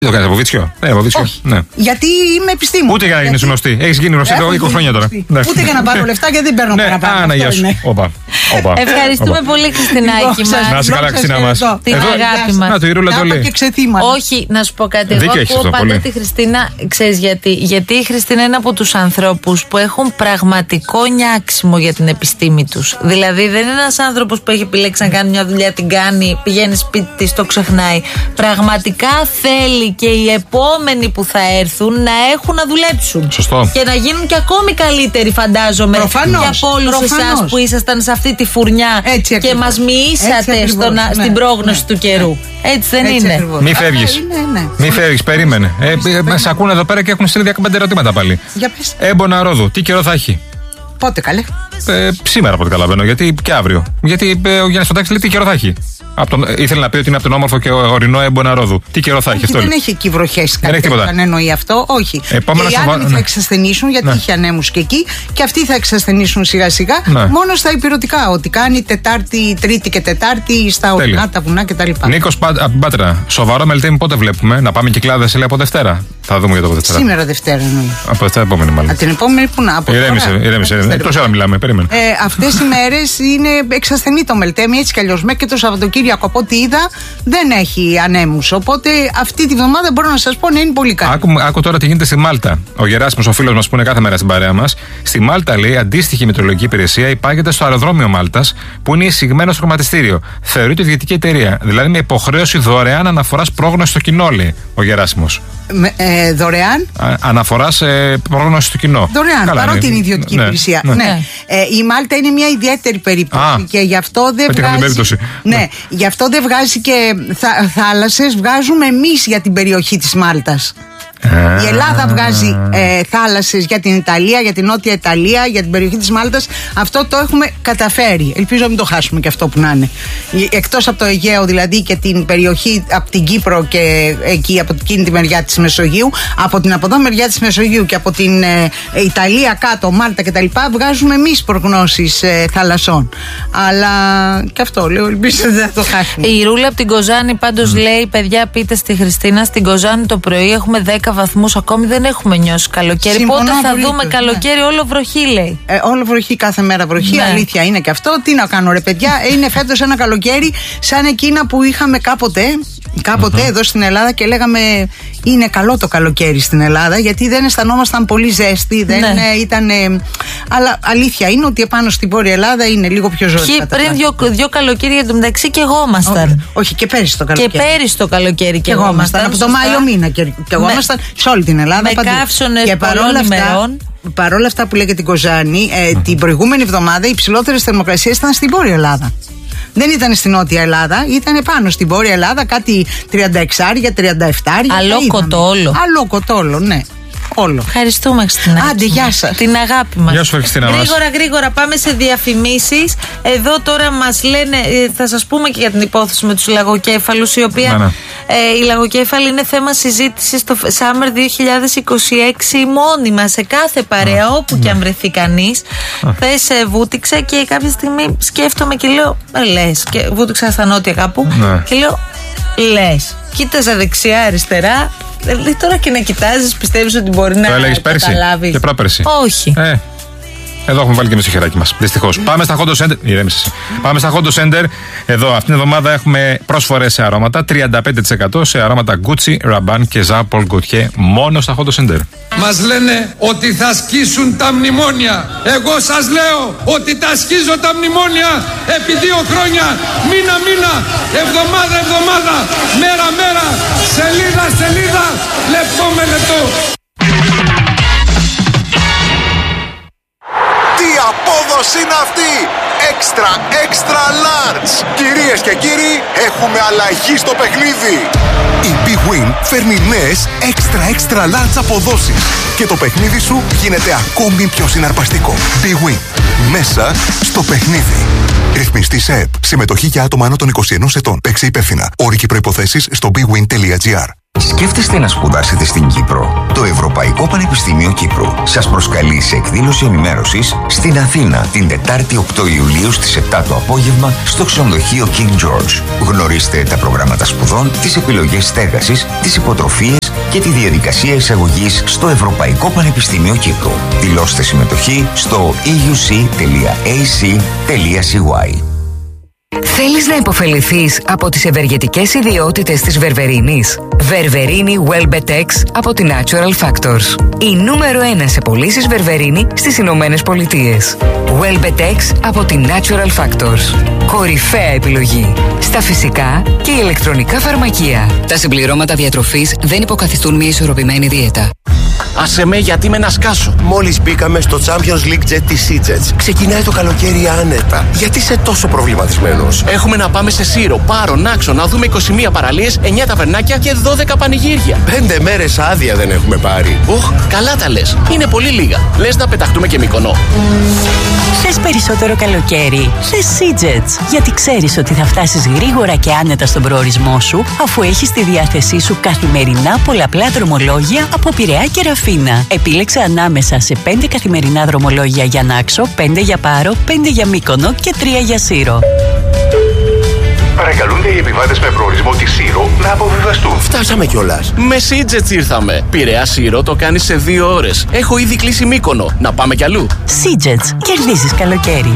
Τι το κάνεις από Βίτσιο? Ναι. Γιατί είμαι επιστήμονα. Ούτε για να γίνεις γνωστή. Έχεις γίνει γνωστή εδώ 20 χρόνια τώρα. Ούτε για να πάρω λεφτά γιατί δεν παίρνω παραπάνω. Ευχαριστούμε πολύ, Χριστινάκη μας. Να είσαι καλά, Χριστίνα μας. Την αγάπη μας. Να το η Ρούλα το λέει. Όχι, να σου πω κάτι. Εγώ ακούω πάντα τη Χριστίνα. Ξέρεις γιατί? Γιατί η Χριστίνα είναι από τους ανθρώπους που έχουν πραγματικό νιάξιμο για την επιστήμη τους. Δηλαδή δεν είναι ένας άνθρωπος που έχει επιλέξει να κάνει μια δουλειά, την κάνει, πηγαίνει σπίτι της, το ξεχνάει. Πραγματικά θέλει και οι επόμενοι που θα έρθουν να έχουν να δουλέψουν. Σωστό. Και να γίνουν και ακόμη καλύτεροι, φαντάζομαι. Προφανώς, και από όλους εσάς που ήσασταν σε αυτή τη φουρνιά και μας μοιήσατε στην πρόγνωση του καιρού. Έτσι δεν είναι? Μη φεύγεις. Μη φεύγεις, περίμενε. Μας ακούνε εδώ πέρα και έχουν στείλει 15 ερωτήματα πάλι. Για πες. Έμπονα Ρόδου, τι καιρό θα έχει? Πότε καλέ? Σήμερα από ό,τι καταλαβαίνω, γιατί και αύριο. Γιατί ο Γιάννης Φωτάκης λέει τι καιρό θα έχει. Ήθελε να πει ότι είναι από τον όμορφο και ορεινό Έμπονα Ρόδου. Τι καιρό θα έχει αυτό? Δεν έχει εκεί βροχές. Δεν έχει τίποτα. Δεν εννοεί αυτό, όχι. Και οι άλλοι θα εξασθενήσουν, γιατί είχε ανέμους και εκεί, και αυτοί θα εξασθενήσουν σιγά σιγά. Μόνο στα υπηρετικά. Ότι κάνει Τετάρτη, Τρίτη και Τετάρτη στα ορεινά, τα βουνά κτλ. Νίκος από Πάτρα, σοβαρό Μελτέμι πότε βλέπουμε? Να πάμε Κυκλάδες, λέει, από Δευτέρα. Θα δούμε για το Δευτέρα. Σήμερα Δευτέρα εννοεί. Από Δευτέρα επόμενη μάλλον. Από την επόμενη που να. Ηρέμησε. Τόση ώρα μιλάμε, περίμενε. Αυτές οι μέρες είναι εξασθενή το Μελτέμι, έτσι κι αλλιώς. Μέχρι και το Σαββατοκύριακο, από ό,τι είδα, δεν έχει ανέμους. Οπότε αυτή τη βδομάδα μπορώ να σας πω να είναι πολύ καλή. Άκου τώρα τι γίνεται στη Μάλτα. Ο Γεράσιμος, ο φίλος μας που είναι κάθε μέρα στην παρέα μας, στη Μάλτα, λέει, αντίστοιχη μετεωρολογική υπηρεσία υπάγεται στο αεροδρόμιο Μάλτας, που είναι εισηγμένο στο χρηματιστήριο. Θεωρείται ιδιωτική εταιρεία. Δηλαδή με υποχρέωση δωρεάν αναφοράς πρόγνωση στο κοινό, λέει ο Γεράσιμος. Δωρεάν. Αναφοράς πρόγνωση στο κοινό. Δωρεάν, παρότι είναι ιδιωτική υπηρεσία. Η Μάλτα είναι μια ιδιαίτερη περίπτωση και γι' αυτό δεν βγάζει. Γι' αυτό δεν βγάζει και θάλασσες, βγάζουμε εμείς για την περιοχή της Μάλτας. Η Ελλάδα βγάζει θάλασσες για την Ιταλία, για την Νότια Ιταλία, για την περιοχή της Μάλτας. Αυτό το έχουμε καταφέρει. Ελπίζω να μην το χάσουμε και αυτό που να είναι. Εκτός από το Αιγαίο δηλαδή και την περιοχή από την Κύπρο και εκεί από εκείνη τη μεριά της Μεσογείου, από την από εδώ μεριά της Μεσογείου και από την Ιταλία κάτω, Μάλτα κτλ. Βγάζουμε εμείς προγνώσεις θαλασσών. Αλλά και αυτό λέω, ελπίζω δεν θα το χάσουμε. Η Ρούλα από την Κοζάνη πάντως λέει: παιδιά, πείτε στη Χριστίνα, στην Κοζάνη το πρωί έχουμε 10 βαθμούς, ακόμη δεν έχουμε νιώσει καλοκαίρι. Συμφωνώ, πότε θα δούμε καλοκαίρι? Όλο βροχή, λέει. Όλο βροχή, κάθε μέρα βροχή. Ναι. Αλήθεια είναι και αυτό. Τι να κάνω, ρε παιδιά, είναι φέτος ένα καλοκαίρι σαν εκείνα που είχαμε κάποτε εδώ στην Ελλάδα και λέγαμε είναι καλό το καλοκαίρι στην Ελλάδα, γιατί δεν αισθανόμασταν πολύ ζέστη, δεν ήταν. Αλλά αλήθεια είναι ότι επάνω στην Βόρεια Ελλάδα είναι λίγο πιο ζώδια. Πριν δύο καλοκαίρια εντωμεταξύ και εγώ ήμασταν. Όχι, και πέρυσι το καλοκαίρι. Και πέρυσι το καλοκαίρι και εγώ ήμασταν. Από το Μάιο μήνα και εγώ ήμασταν σε όλη την Ελλάδα. Με καύσωνες πολλών ημερών. Παρόλα αυτά που λέγεται η Κοζάνη, την προηγούμενη εβδομάδα οι υψηλότερες θερμοκρασίες ήταν στην Βόρεια Ελλάδα. Δεν ήταν στην Νότια Ελλάδα, ήταν πάνω στην Βόρεια Ελλάδα, κάτι 36, 37. Αλόκοτόλο, ναι. Όλο. Ευχαριστούμε, Χριστίνα. Άντε, γεια σας. Την αγάπη μας. Γεια σου, Χριστίνα. Γρήγορα πάμε σε διαφημίσεις. Εδώ τώρα μας λένε, θα σας πούμε και για την υπόθεση με τους λαγοκέφαλους, η οποία η λαγοκέφαλη είναι θέμα συζήτησης στο Summer 2026 μόνιμα σε κάθε παρέα, όπου και αν βρεθεί κανείς. Χθες βούτυξε και κάποια στιγμή σκέφτομαι και λέω, λες, και βούτυξα στα νότια κάπου και λέω, λες, κοίταζα δεξιά, αριστερά. Δηλαδή τώρα και να κοιτάζεις, πιστεύεις ότι μπορεί να καταλάβει? Το έλεγες πέρσι και πρόπερσι? Όχι. Εδώ έχουμε βάλει και εμείς το χεράκι μας, δυστυχώς. Πάμε στα Hondo Center. Ηρέμησε. Πάμε στα Hondo Center. Εδώ αυτήν την εβδομάδα έχουμε προσφορές σε αρώματα. 35% σε αρώματα Gucci, Rabanne και Jean Paul Gaultier μόνο στα Hondo Center. Μας λένε ότι θα σκίσουν τα μνημόνια. Εγώ σας λέω ότι τα σκίζω τα μνημόνια επί 2 χρόνια, μήνα, εβδομάδα, μέρα, σελίδα, λεπτό με λεπτό. Τι απόδοση είναι αυτή! Extra large! Κυρίες και κύριοι, έχουμε αλλαγή στο παιχνίδι! Η Big Win φέρνει νέες extra large αποδόσεις και το παιχνίδι σου γίνεται ακόμη πιο συναρπαστικό. Big Win. Μέσα στο παιχνίδι. Ρυθμιστή σε ΕΠ. Συμμετοχή για άτομα άνω των 21 ετών. Παίξε υπεύθυνα. Όροι και προϋποθέσεις στο bwin.gr. Σκέφτεστε να σπουδάσετε στην Κύπρο? Το Ευρωπαϊκό Πανεπιστήμιο Κύπρου σας προσκαλεί σε εκδήλωση ενημέρωσης στην Αθήνα την Τετάρτη 8 Ιουλίου στις 7 το απόγευμα στο ξενοδοχείο King George. Γνωρίστε τα προγράμματα σπουδών, τις επιλογές στέγασης, τις υποτροφίες και τη διαδικασία εισαγωγής στο Ευρωπαϊκό Πανεπιστήμιο Κύπρου. Δηλώστε συμμετοχή στο euc.ac.cy. Θέλεις να υποφεληθείς από τις ευεργετικές ιδιότητες της βερβερίνης? Βερβερίνη Welbetex από τη Natural Factors. Η νούμερο 1 σε πωλήσεις βερβερίνη στις Ηνωμένες Πολιτείες. Welbetex από τη Natural Factors. Κορυφαία επιλογή στα φυσικά και ηλεκτρονικά φαρμακεία. Τα συμπληρώματα διατροφής δεν υποκαθιστούν μια ισορροπημένη δίαιτα. Άσε με, γιατί με να σκάσω. Μόλις μπήκαμε στο Champions League Jet της SeaJets. Ξεκινάει το καλοκαίρι άνετα. Γιατί είσαι τόσο προβληματισμένος? Έχουμε να πάμε σε Σύρο, Πάρο, Νάξο, να δούμε 21 παραλίες, 9 ταβερνάκια και 12 πανηγύρια. 5 μέρες άδεια δεν έχουμε πάρει. Οχ, καλά τα λες. Είναι πολύ λίγα. Λες να πεταχτούμε και Μυκονό. Θες περισσότερο καλοκαίρι? Θες SeaJets. Γιατί ξέρεις ότι θα φτάσεις γρήγορα και άνετα στον προορισμό σου, αφού έχεις στη διάθεσή σου καθημερινά πολλαπλά δρομολόγια από Πειραιά και Ραφίνα. Επίλεξε ανάμεσα σε 5 καθημερινά δρομολόγια για Νάξο, 5 για Πάρο, 5 για Μύκονο και 3 για Σύρο. Παρακαλούνται οι επιβάτες με προορισμό τη Σύρο να αποβιβαστούν. Φτάσαμε κιόλας. Με SeaJets ήρθαμε. Πειραιά Σύρο το κάνεις σε 2 ώρες. Έχω ήδη κλείσει Μύκονο. Να πάμε κι αλλού. SeaJets. Κερδίζεις καλοκαίρι.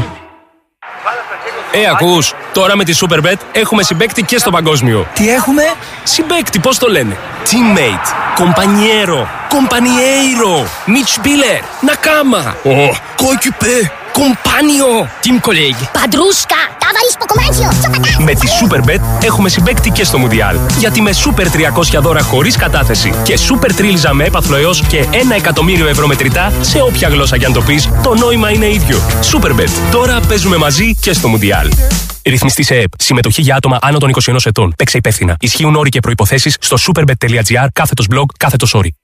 Ακούς, τώρα με τη Superbet έχουμε συμπαίκτη και στο παγκόσμιο. Τι έχουμε? Συμπαίκτη, πώς το λένε? Teammate, Compañero, Compañeiro, Mitspieler, Nakama, Coéquipier, Compagno, Team Colleague, Padrusca, ταβαρίσπο κομμάτσιο, σοπατά. Με τη Superbet έχουμε συμπαίκτη και στο Μουντιάλ. Γιατί με Super 300 δώρα χωρίς κατάθεση και Super Τρίλιζα με έπαθλο έως και 1 εκατομμύριο ευρώ μετρητά σε όποια γλώσσα κι αν το πεις, το νόημα είναι ίδιο. Superbet. Τώρα παίζουμε μαζί και στο Μουντιάλ. Ρυθμιστή σε ΕΕΠ. Συμμετοχή για άτομα άνω των 21 ετών. Παίξε υπεύθυνα. Ισχύουν όροι και προϋποθέσεις στο superbet.gr /blog/όροι.